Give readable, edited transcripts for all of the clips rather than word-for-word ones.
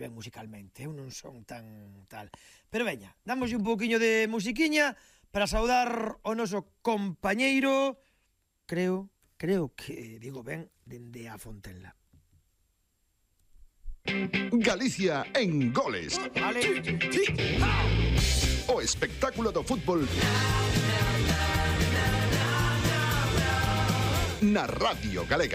ben musicalmente, eu non son tan tal. Pero veña, damos un pouquiño de musiquiña para saudar o noso compañeiro, creo que digo ben, dende a Fontenla. Galicia en goles. Vale. Sí. O espectáculo do fútbol na Radio Galega.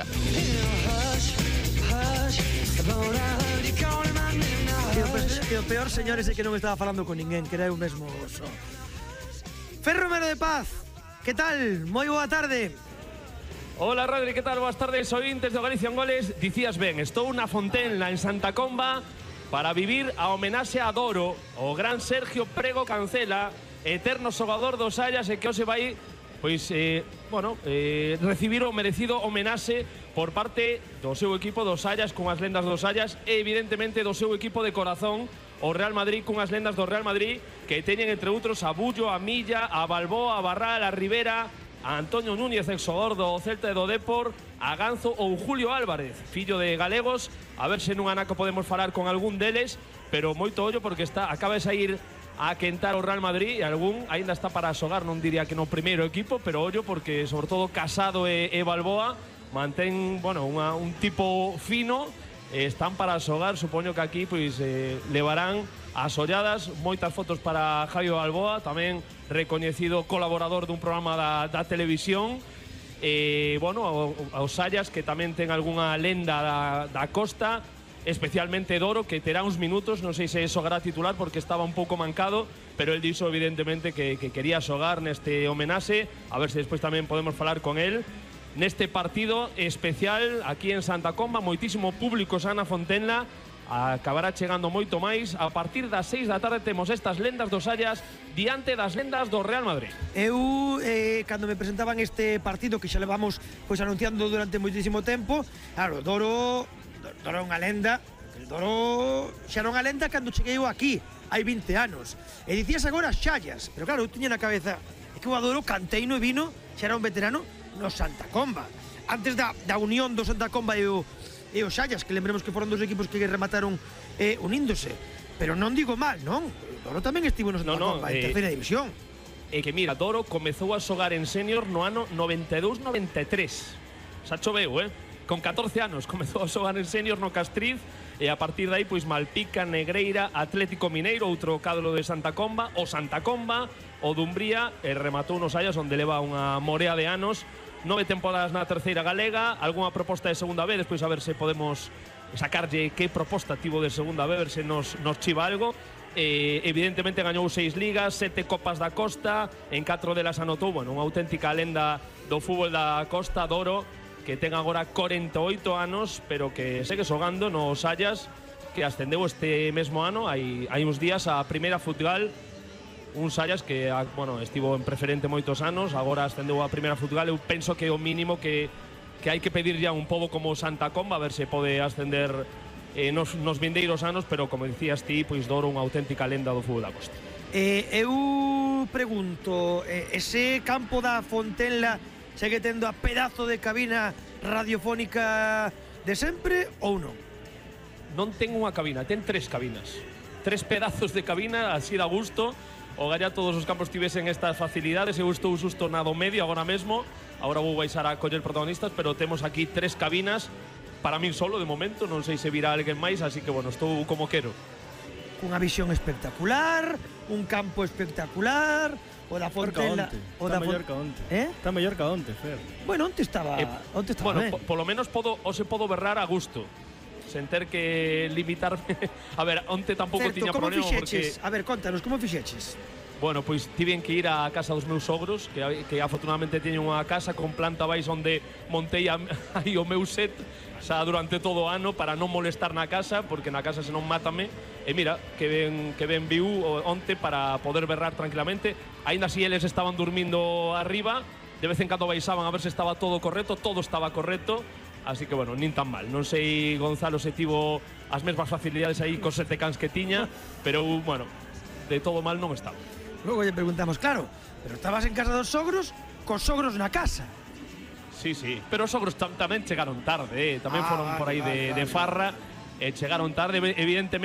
E o peor, señores, é que non estaba falando con ninguén, que era eu mesmo só. Ferro Mero de Paz, que tal? Moi boa tarde. Hola, Rodri, que tal? Boas tardes, ointes do Galicia en Goles. Dicías ben, estou na Fontenla en Santa Comba para vivir a homenaxe a Doro, o gran Sergio Prego Cancela, eterno xogador dos Sallas, e que hoxe vai recibir o merecido homenaxe por parte do seu equipo dos Sallas, cunhas lendas dos Sallas, e evidentemente do seu equipo de corazón, o Real Madrid, cunhas lendas do Real Madrid, que teñen entre outros a Bullo, a Milla, a Balboa, a Barral, a Rivera, a Antonio Núñez, exxogador do Celta e do Depor, a Ganzo ou Julio Álvarez, fillo de galegos. A ver se nun anaco podemos falar con algún deles, pero moito ollo porque acaba de sair a quentar o Real Madrid, e algún aínda está para xogar, non diría que no primeiro equipo, pero ollo porque sobre todo Casado e Balboa mantén, un tipo fino, están para xogar. Supoño que aquí levarán as olladas. Moitas fotos para Javi Balboa, tamén recoñecido colaborador dun programa da televisión. Aos Sallas, que tamén ten algunha lenda da costa, especialmente Doro, que terá uns minutos, non sei se xogará titular porque estaba un pouco mancado, pero el dixo evidentemente que quería xogar neste homenaxe. A ver se despois tamén podemos falar con el neste partido especial aquí en Santa Comba. Moitísimo público xa na Fontenla, acabará chegando moito máis. A partir das 6 da tarde temos estas lendas dos Sallas diante das lendas do Real Madrid. Eu, cando me presentaban este partido, que xa levamos anunciando durante moitísimo tempo, claro, Doro é unha lenda. Doro xa era unha lenda cando cheguei eu aquí, hai 20 anos. E dicías agora Xallas, pero claro, eu tiña na cabeza que o Doro cantei no vino, xa era un veterano no Santa Comba, antes da unión do Santa Comba e o Xallas, que lembremos que foron dos equipos que remataron uníndose. Pero non digo mal, non? Doro tamén estivo no Santa Comba, en terceira división. E que mira, Doro comezou a xogar en senior no ano 92-93. Xa choveu, con 14 anos comezou a xogar en senior no Castriz, e a partir de aí Malpica, Negreira, Atlético Mineiro, outro cadro de Santa Comba, o Santa Comba, o Dumbría, e rematou nos Sallas, onde leva unha morea de anos. 9 temporadas na terceira galega, algunha proposta de segunda B, despois a ver se podemos sacarlle que proposta tivo de segunda B, a ver se nos chiva algo. Evidentemente gañou 6 ligas, 7 copas da Costa, en 4 delas anotou, unha auténtica lenda do fútbol da Costa, Doro, que ten agora 48 anos, pero que segue xogando no Sallas, que ascendeu este mesmo ano, hai uns días, a primeira Futgal. Un Sallas que estivo en preferente moitos anos, agora ascendeu a primeira Futgal. Eu penso que o mínimo que hai que pedir ya un pouco como Santa Comba, a ver se pode ascender nos vindeiros anos, pero como dicías ti, Doro unha auténtica lenda do fútbol da Costa. Eu pregunto, ese campo da Fontenla segue tendo a pedazo de cabina radiofónica de sempre ou non? Non ten unha cabina, ten 3 cabinas. 3 pedazos de cabina, así da gusto. O galla todos os campos tivesen estas facilidades. Eu estou xusto na do medio agora mesmo. Agora vou baixar a coller protagonistas, pero temos aquí 3 cabinas para min solo de momento. Non sei se virá alguén máis, así que estou como quero. Cunha visión espectacular, un campo espectacular. O da Fontenla, está mellor que onte. Está mellor que onte, Fer. Bueno, onte estaba ben. Polo menos podo berrar a gusto, sen ter que limitarme. A ver, onte tampouco tiña problema porque... A ver, contanos, como fixeches? Bueno, pois tiven que ir á casa dos meus sogros, que afortunadamente teñen unha casa con planta baixo onde montei aí o meu set xa durante todo o ano para non molestar na casa, porque na casa senón mátame. E mira, que ben viu onte para poder berrar tranquilamente. Aínda así eles estaban dormindo arriba, de vez en cando baixaban a ver se estaba todo correcto, todo estaba correcto. Así que, nin tan mal. Non sei, Gonzalo, se tivo as mesmas facilidades aí cos 7 cans que tiña, pero, de todo mal non estaba. Logo lle preguntamos, claro, pero estabas en casa dos sogros, cos sogros na casa. Sí, pero os sogros tamén chegaron tarde, tamén foron por aí de farra, chegaron tarde, evidentemente.